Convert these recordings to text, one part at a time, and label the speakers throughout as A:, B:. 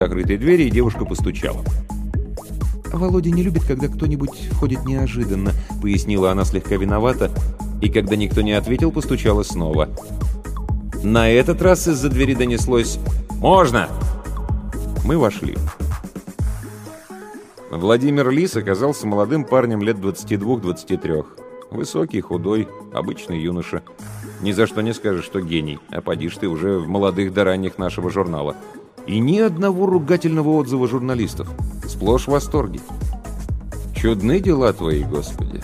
A: закрытой двери, и девушка постучала.
B: «Володя не любит, когда кто-нибудь входит неожиданно», — пояснила она слегка виновата,
A: и когда никто не ответил, постучала снова. На этот раз из-за двери донеслось «Можно!». Мы вошли. Владимир Лис оказался молодым парнем лет 22-23. Высокий, худой, обычный юноша. Ни за что не скажешь, что гений, а поди ж ты уже в молодых до ранних нашего журнала. И ни одного ругательного отзыва журналистов. Сплошь в восторге. Чудны дела твои, Господи.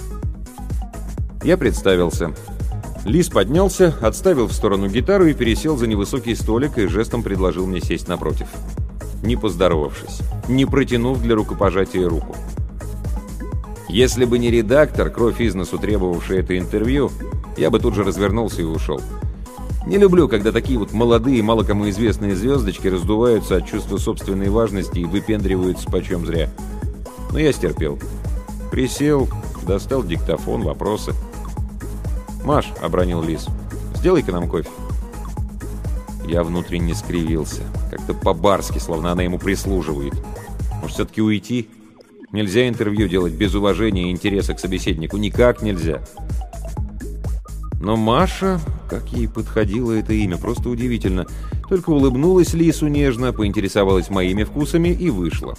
A: Я представился. Лис поднялся, отставил в сторону гитару и пересел за невысокий столик и жестом предложил мне сесть напротив. Не поздоровавшись, не протянув для рукопожатия руку. Если бы не редактор, кровь из носу требовавший это интервью, я бы тут же развернулся и ушел. Не люблю, когда такие вот молодые, мало кому известные звездочки раздуваются от чувства собственной важности и выпендриваются почем зря. Но я стерпел. Присел, достал диктофон, вопросы. «Маш», — обронил Лис, — «сделай-ка нам кофе». Я внутренне скривился. Как-то по-барски, словно она ему прислуживает. Может, все-таки уйти? Нельзя интервью делать без уважения и интереса к собеседнику. Никак нельзя. Но Маша, как ей подходило это имя, просто удивительно. Только улыбнулась Лису нежно, поинтересовалась моими вкусами и вышла.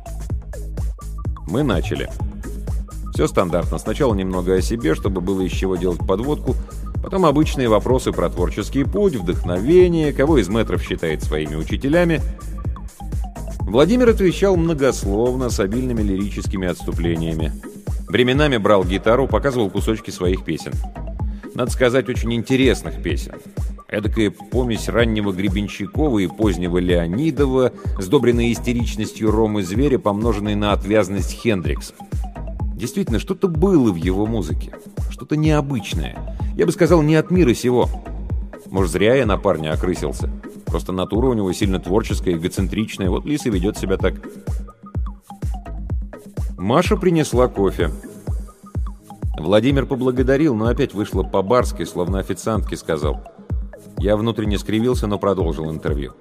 A: Мы начали. Все стандартно. Сначала немного о себе, чтобы было из чего делать подводку. Потом обычные вопросы про творческий путь, вдохновение, кого из мэтров считает своими учителями. Владимир отвечал многословно, с обильными лирическими отступлениями. Временами брал гитару, показывал кусочки своих песен. Надо сказать, очень интересных песен. Эдакая помесь раннего Гребенщикова и позднего Леонидова, сдобренная истеричностью Ромы Зверя, помноженной на отвязность Хендрикса. Действительно, что-то было в его музыке, что-то необычное. Я бы сказал, не от мира сего. Может, зря я на парня окрысился. Просто натура у него сильно творческая, эгоцентричная. Вот Лис и ведет себя так. Маша принесла кофе. Владимир поблагодарил, но опять вышло по-барски, словно официантке сказал. Я внутренне скривился, но продолжил интервью.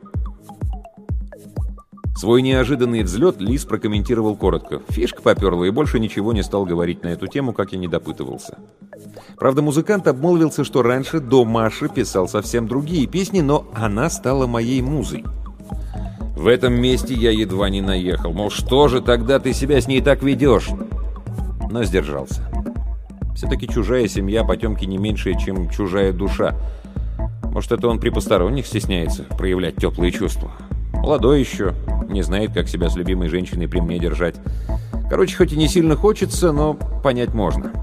A: Свой неожиданный взлет Лис прокомментировал коротко. Фишка поперла, и больше ничего не стал говорить на эту тему, как я не допытывался. Правда, музыкант обмолвился, что раньше, до Маши, писал совсем другие песни, но она стала моей музой. В этом месте я едва не наехал. Мол, что же тогда ты себя с ней так ведешь? Но сдержался. Все-таки чужая семья потемки не меньшая, чем чужая душа. Может, это он при посторонних стесняется проявлять теплые чувства? Молодой еще, не знает, как себя с любимой женщиной при мне держать. Короче, хоть и не сильно хочется, но понять можно.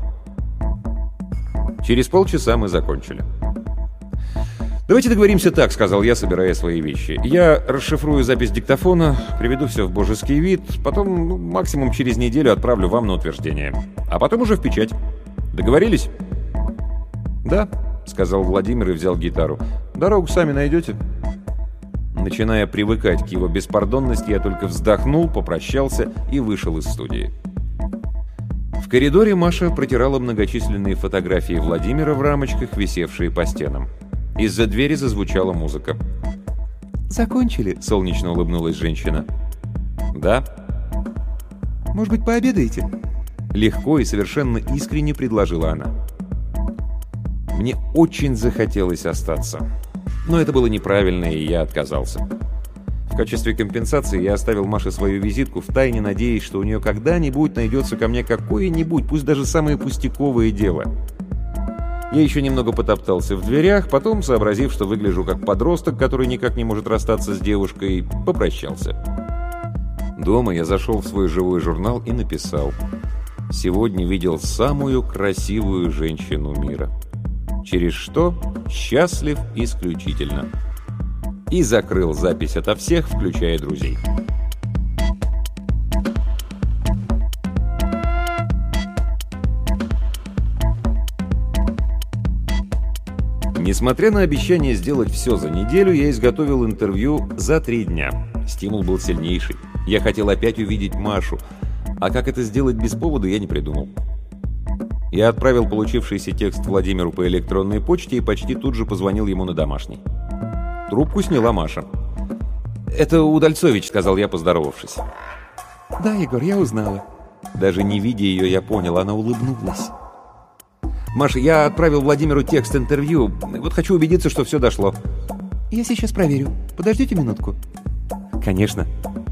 A: Через полчаса мы закончили. «Давайте договоримся так», — сказал я, собирая свои вещи. «Я расшифрую запись диктофона, приведу все в божеский вид, потом максимум через неделю отправлю вам на утверждение. А потом уже в печать. Договорились?» «Да», — сказал Владимир и взял гитару. «Дорогу сами найдете?» Начиная привыкать к его беспардонности, я только вздохнул, попрощался и вышел из студии. В коридоре Маша протирала многочисленные фотографии Владимира в рамочках, висевшие по стенам. Из-за двери зазвучала музыка.
B: «Закончили?» —
A: солнечно улыбнулась женщина. «Да».
B: «Может быть, пообедаете?»
A: Легко и совершенно искренне предложила она. Мне очень захотелось остаться. Но это было неправильно, и я отказался. В качестве компенсации я оставил Маше свою визитку, втайне надеясь, что у нее когда-нибудь найдется ко мне какое-нибудь, пусть даже самое пустяковое дело. Я еще немного потоптался в дверях, потом, сообразив, что выгляжу как подросток, который никак не может расстаться с девушкой, попрощался. Дома я зашел в свой живой журнал и написал: «Сегодня видел самую красивую женщину мира. Через что счастлив исключительно». И закрыл запись ото всех, включая друзей. Несмотря на обещание сделать все за неделю, я изготовил интервью за 3 дня. Стимул был сильнейший. Я хотел опять увидеть Машу. А как это сделать без повода, я не придумал. Я отправил получившийся текст Владимиру по электронной почте и почти тут же позвонил ему на домашний. Трубку сняла Маша. «Это Удальцович», — сказал я, поздоровавшись.
B: «Да, Егор, я узнала». Даже не видя ее, я понял, она улыбнулась.
A: «Маша, я отправил Владимиру текст интервью. Вот хочу убедиться, что все дошло».
B: «Я сейчас проверю. Подождите минутку».
A: «Конечно».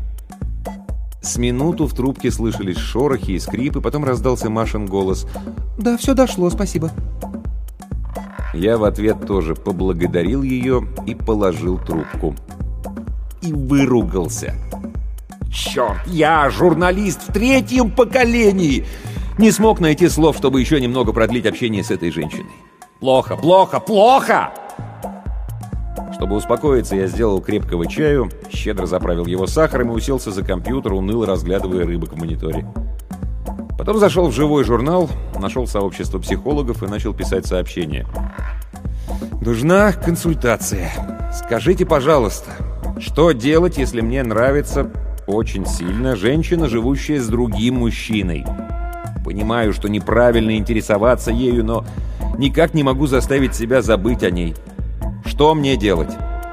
A: С минуту в трубке слышались шорохи и скрипы, потом раздался Машин голос.
B: «Да, все дошло, спасибо».
A: Я в ответ тоже поблагодарил ее и положил трубку. И выругался. «Черт, я журналист в 3-м поколении!» Не смог найти слов, чтобы еще немного продлить общение с этой женщиной. «Плохо, плохо, плохо!» Чтобы успокоиться, я сделал крепкого чаю, щедро заправил его сахаром и уселся за компьютер, уныло разглядывая рыбок в мониторе. Потом зашел в живой журнал, нашел сообщество психологов и начал писать сообщения. «Нужна консультация. Скажите, пожалуйста, что делать, если мне нравится очень сильно женщина, живущая с другим мужчиной? Понимаю, что неправильно интересоваться ею, но никак не могу заставить себя забыть о ней. Что мне делать?»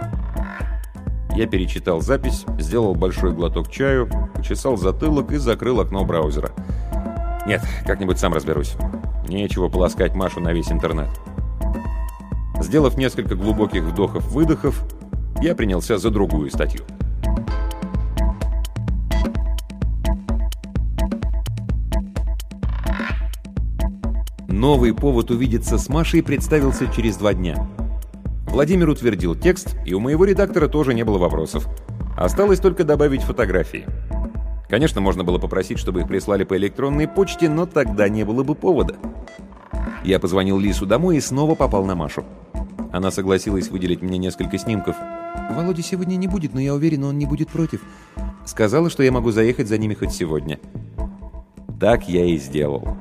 A: Я перечитал запись, сделал большой глоток чаю, почесал затылок и закрыл окно браузера. Нет, как-нибудь сам разберусь. Нечего полоскать Машу на весь интернет. Сделав несколько глубоких вдохов-выдохов, я принялся за другую статью. Новый повод увидеться с Машей представился через 2 дня. Владимир утвердил текст, и у моего редактора тоже не было вопросов. Осталось только добавить фотографии. Конечно, можно было попросить, чтобы их прислали по электронной почте, но тогда не было бы повода. Я позвонил Лису домой и снова попал на Машу. Она согласилась выделить мне несколько снимков.
B: «Володя сегодня не будет, но я уверен, он не будет против».
A: Сказала, что я могу заехать за ними хоть сегодня. Так я и сделал.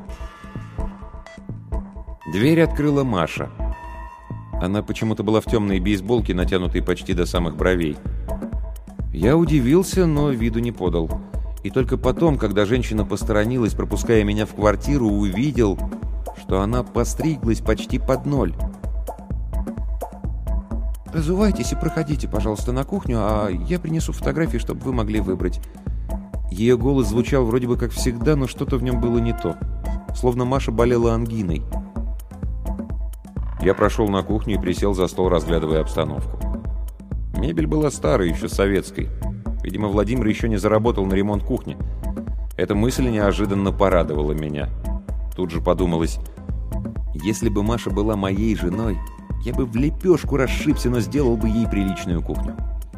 A: Дверь открыла Маша. Она почему-то была в темной бейсболке, натянутой почти до самых бровей. Я удивился, но виду не подал. И только потом, когда женщина посторонилась, пропуская меня в квартиру, увидел, что она постриглась почти под 0.
B: «Разувайтесь и проходите, пожалуйста, на кухню, а я принесу фотографии, чтобы вы могли выбрать».
A: Ее голос звучал вроде бы как всегда, но что-то в нем было не то. Словно Маша болела ангиной. Я прошел на кухню и присел за стол, разглядывая обстановку. Мебель была старой, еще советской. Видимо, Владимир еще не заработал на ремонт кухни. Эта мысль неожиданно порадовала меня. Тут же подумалось, если бы Маша была моей женой, я бы в лепешку расшибся, но сделал бы ей приличную кухню.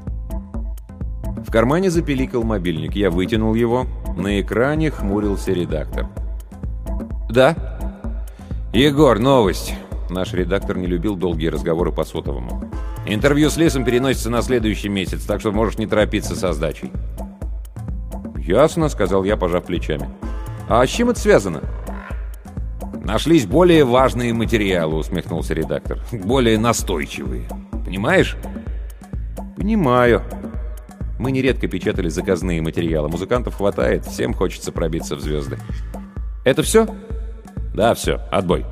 A: В кармане запиликал мобильник. Я вытянул его. На экране хмурился редактор. «Да?» «Егор, новость!» Наш редактор не любил долгие разговоры по сотовому. «Интервью с Лисом переносится на следующий месяц, так что можешь не торопиться со сдачей». «Ясно», — сказал я, пожав плечами. «А с чем это связано?» «Нашлись более важные материалы», — усмехнулся редактор. «Более настойчивые. Понимаешь?» «Понимаю. Мы нередко печатали заказные материалы. Музыкантов хватает, всем хочется пробиться в звезды». «Это все?» «Да, все. Отбой».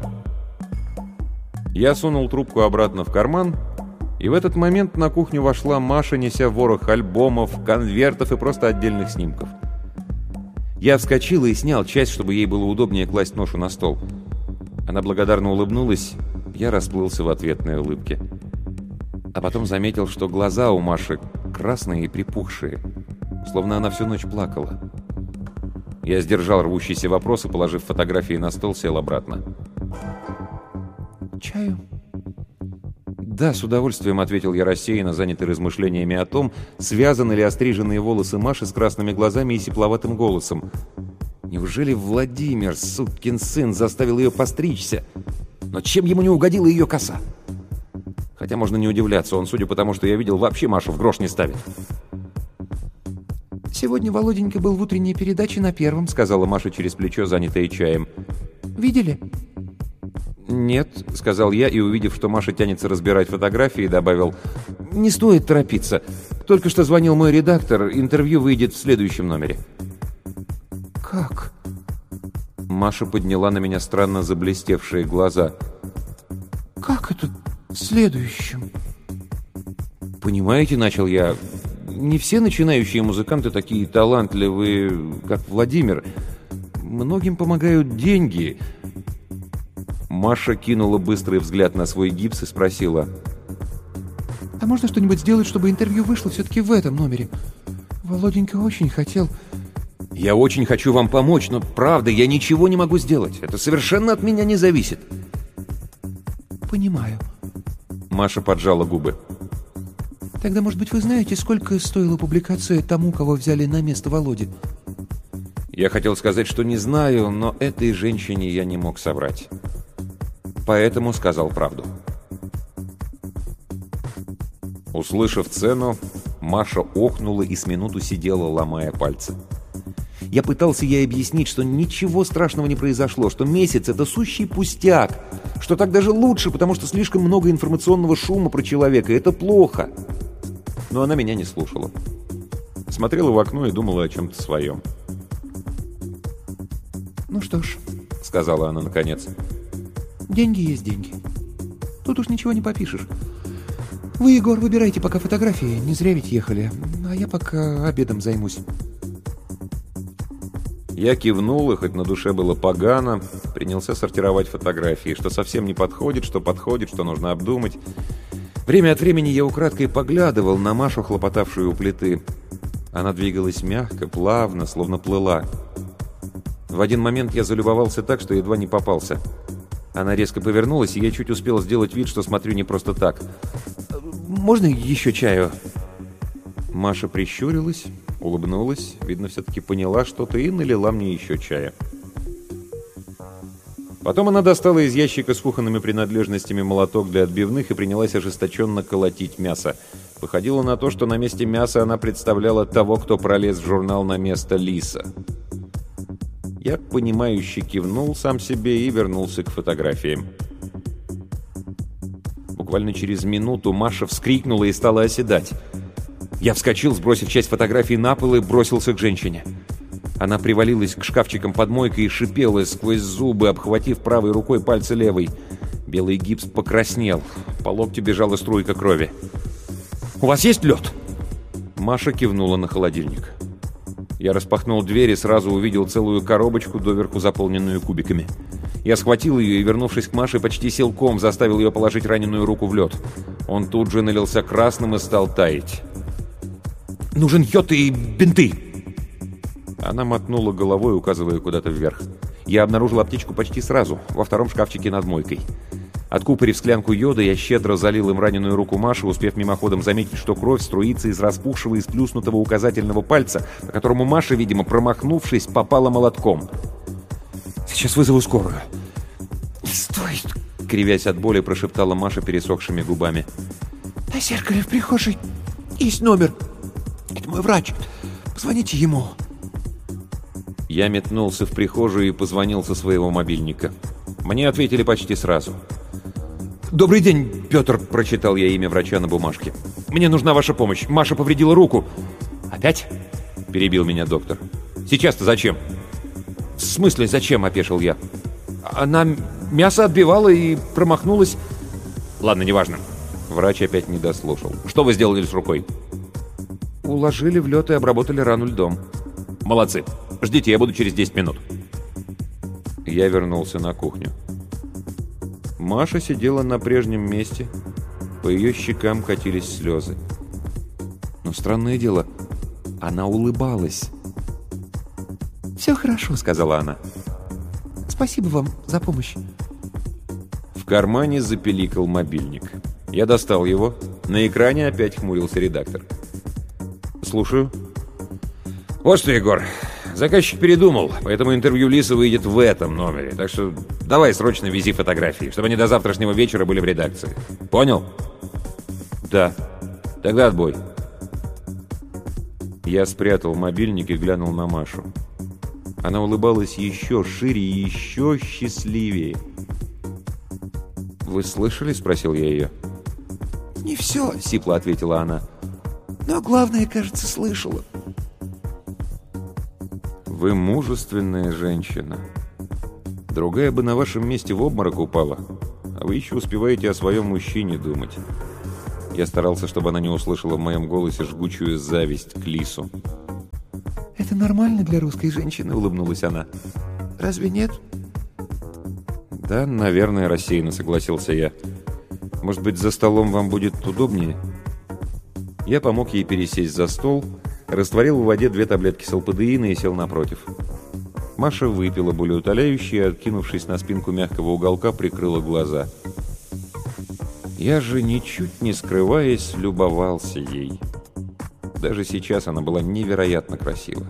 A: Я сунул трубку обратно в карман, и в этот момент на кухню вошла Маша, неся ворох альбомов, конвертов и просто отдельных снимков. Я вскочил и снял часть, чтобы ей было удобнее класть ношу на стол. Она благодарно улыбнулась, я расплылся в ответной улыбке. А потом заметил, что глаза у Маши красные и припухшие, словно она всю ночь плакала. Я сдержал рвущийся вопрос и, положив фотографии на стол, сел обратно.
B: «Чаю?»
A: «Да, с удовольствием», — ответил я рассеянно, занятый размышлениями о том, связаны ли остриженные волосы Маши с красными глазами и сипловатым голосом. Неужели Владимир, сукин сын, заставил ее постричься? Но чем ему не угодила ее коса? Хотя можно не удивляться, он, судя по тому, что я видел, вообще Машу в грош не ставит.
B: «Сегодня Володенька был в утренней передаче на Первом», — сказала Маша через плечо, занятая чаем. «Видели?»
A: «Нет», — сказал я, и, увидев, что Маша тянется разбирать фотографии, добавил: «Не стоит торопиться. Только что звонил мой редактор, интервью выйдет в следующем номере».
B: «Как?»
A: Маша подняла на меня странно заблестевшие глаза.
B: «Как это в следующем?»
A: «Понимаете, — начал я, — не все начинающие музыканты такие талантливые, как Владимир. Многим помогают деньги». Маша кинула быстрый взгляд на свой гипс и спросила:
B: «А можно что-нибудь сделать, чтобы интервью вышло все-таки в этом номере? Володенька очень хотел...»
A: «Я очень хочу вам помочь, но, правда, я ничего не могу сделать. Это совершенно от меня не зависит».
B: «Понимаю».
A: Маша поджала губы.
B: «Тогда, может быть, вы знаете, сколько стоила публикация тому, кого взяли на место Володи?»
A: Я хотел сказать, что не знаю, но этой женщине я не мог соврать. Поэтому сказал правду. Услышав цену, Маша охнула и с минуту сидела, ломая пальцы. Я пытался ей объяснить, что ничего страшного не произошло, что месяц — это сущий пустяк, что так даже лучше, потому что слишком много информационного шума про человека, и это плохо. Но она меня не слушала. Смотрела в окно и думала о чем-то своем.
B: «Ну что ж»,
A: — сказала она наконец.
B: «Деньги есть деньги. Тут уж ничего не попишешь. Вы, Егор, выбирайте пока фотографии, не зря ведь ехали, а я пока обедом займусь».
A: Я кивнул, и хоть на душе было погано, принялся сортировать фотографии, что совсем не подходит, что нужно обдумать. Время от времени я украдкой поглядывал на Машу, хлопотавшую у плиты. Она двигалась мягко, плавно, словно плыла. В один момент я залюбовался так, что едва не попался. Она резко повернулась, и я чуть успел сделать вид, что смотрю не просто так. «Можно еще чаю?» Маша прищурилась, улыбнулась, видно, все-таки поняла что-то и налила мне еще чая. Потом она достала из ящика с кухонными принадлежностями молоток для отбивных и принялась ожесточенно колотить мясо. Выходило на то, что на месте мяса она представляла того, кто пролез в журнал на место лиса. Я, понимающе кивнул сам себе и вернулся к фотографиям. Буквально через минуту Маша вскрикнула и стала оседать. Я вскочил, сбросив часть фотографий на пол, и бросился к женщине. Она привалилась к шкафчикам под мойкой и шипела сквозь зубы, обхватив правой рукой пальцы левой. Белый гипс покраснел. По локтю бежала струйка крови. «У вас есть лед?» Маша кивнула на холодильник. Я распахнул дверь и сразу увидел целую коробочку, доверху заполненную кубиками. Я схватил ее и, вернувшись к Маше, почти силком заставил ее положить раненую руку в лед. Он тут же налился красным и стал таять. «Нужен йод и бинты!» Она мотнула головой, указывая куда-то вверх. Я обнаружил аптечку почти сразу, во втором шкафчике над мойкой. Откупорив склянку йода, я щедро залил им раненую руку Маши, успев мимоходом заметить, что кровь струится из распухшего и сплюснутого указательного пальца, по которому Маша, видимо, промахнувшись, попала молотком. «Сейчас вызову скорую».
B: «Стой!»
A: — кривясь от боли, прошептала Маша пересохшими губами.
B: «На зеркале в прихожей есть номер. Это мой врач. Позвоните ему».
A: Я метнулся в прихожую и позвонил со своего мобильника. Мне ответили почти сразу. «Добрый день, Петр», — прочитал я имя врача на бумажке. «Мне нужна ваша помощь. Маша повредила руку». «Опять?» — перебил меня доктор. «Сейчас-то зачем?» «В смысле зачем?» — опешил я. «Она мясо отбивала и промахнулась». «Ладно, неважно». Врач опять не дослушал. «Что вы сделали с рукой?» «Уложили в лед и обработали рану льдом». «Молодцы. Ждите, я буду через 10 минут». Я вернулся на кухню. Маша сидела на прежнем месте. По ее щекам катились слезы. Но странное дело, она улыбалась.
B: «Все хорошо», — сказала она. «Спасибо вам за помощь».
A: В кармане запеликал мобильник. Я достал его. На экране опять хмурился редактор. «Слушаю». «Вот что, Егор, заказчик передумал, поэтому интервью Лиса выйдет в этом номере. Так что давай срочно вези фотографии, чтобы они до завтрашнего вечера были в редакции. Понял?» «Да. Тогда отбой». Я спрятал мобильник и глянул на Машу. Она улыбалась еще шире и еще счастливее. «Вы слышали?» — спросил я ее.
B: «Не все», —
A: сипло ответила она.
B: «Но главное, кажется, слышала».
A: «Вы мужественная женщина. Другая бы на вашем месте в обморок упала, а вы еще успеваете о своем мужчине думать». Я старался, чтобы она не услышала в моем голосе жгучую зависть к Лису.
B: «Это нормально для русской женщины», —
A: улыбнулась она.
B: «Разве нет?»
A: «Да, наверное, рассеянно», — согласился я. «Может быть, за столом вам будет удобнее?» Я помог ей пересесть за стол, растворил в воде 2 таблетки салпадеина и сел напротив. Маша выпила болеутоляющее и, откинувшись на спинку мягкого уголка, прикрыла глаза. Я же, ничуть не скрываясь, любовался ей. Даже сейчас она была невероятно красива.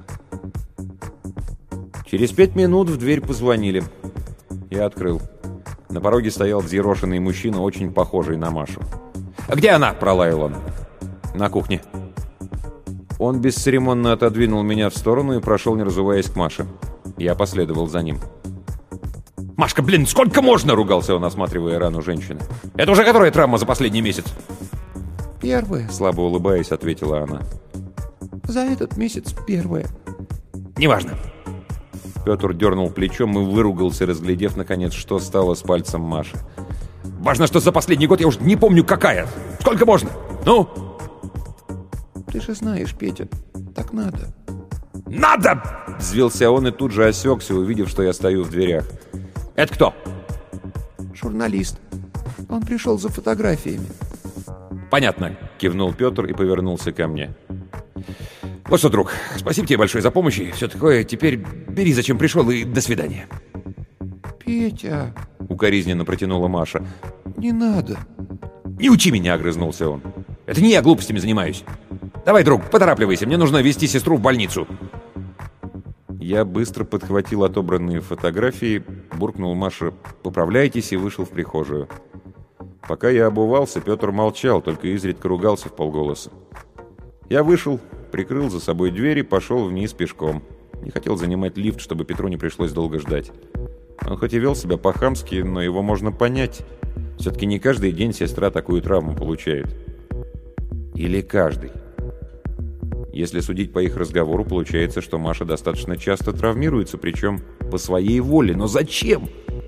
A: Через 5 минут в дверь позвонили. Я открыл. На пороге стоял взъерошенный мужчина, очень похожий на Машу. «А где она?» – пролаял он. «На кухне». Он бесцеремонно отодвинул меня в сторону и прошел, не разуваясь, к Маше. Я последовал за ним. «Машка, блин, сколько можно?» – ругался он, осматривая рану женщины. «Это уже которая травма за последний месяц?»
B: «Первая», –
A: слабо улыбаясь, ответила она.
B: «За этот месяц первая».
A: «Неважно». Петр дернул плечом и выругался, разглядев, наконец, что стало с пальцем Маши. «Важно, что за последний год я уже не помню, какая. Сколько можно? Ну?»
B: «Ты же знаешь, Петя, так надо».
A: «Надо!» — взвился он и тут же осекся, увидев, что я стою в дверях. «Это кто?»
B: «Журналист. Он пришел за фотографиями».
A: «Понятно», — кивнул Петр и повернулся ко мне. «Вот что, друг, спасибо тебе большое за помощь и все такое. Теперь бери, зачем пришел, и до свидания».
B: «Петя»,
A: — укоризненно протянула Маша.
B: «не надо».
A: «Не учи меня», — огрызнулся он. «Это не я глупостями занимаюсь. Давай, друг, поторапливайся, мне нужно везти сестру в больницу». Я быстро подхватил отобранные фотографии, буркнул Маше «поправляйтесь» и вышел в прихожую. Пока я обувался, Петр молчал, только изредка ругался вполголоса. Я вышел, прикрыл за собой дверь и пошел вниз пешком. Не хотел занимать лифт, чтобы Петру не пришлось долго ждать. Он хоть и вел себя по-хамски, но его можно понять. Все-таки не каждый день сестра такую травму получает. Или каждый. Если судить по их разговору, получается, что Маша достаточно часто травмируется, причем по своей воле. Но зачем?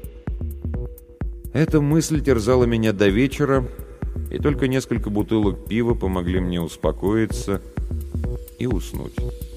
A: Эта мысль терзала меня до вечера, и только несколько бутылок пива помогли мне успокоиться и уснуть.